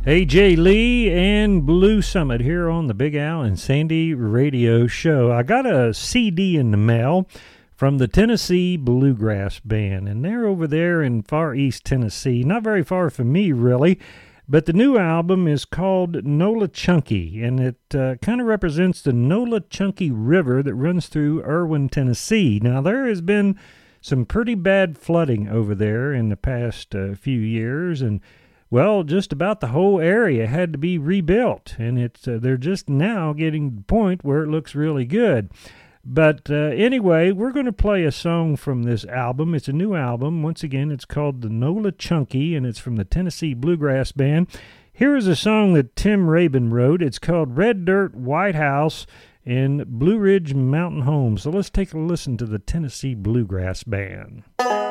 AJ Lee and Blue Summit here on the Big Al and Sandy Radio Show. I got a CD in the mail from the Tennessee Bluegrass Band, and they're over there in far east Tennessee, not very far from me really, but the new album is called Nolachunky, and it kind of represents the Nolachunky River that runs through Erwin, Tennessee. Now, there has been some pretty bad flooding over there in the past few years, and well, just about the whole area had to be rebuilt, and they're just now getting to the point where it looks really good. But anyway, we're going to play a song from this album. It's a new album. Once again, it's called the Nolachunky, and it's from the Tennessee Bluegrass Band. Here is a song that Tim Rabin wrote. It's called Red Dirt, White House, and Blue Ridge Mountain Home. So let's take a listen to the Tennessee Bluegrass Band.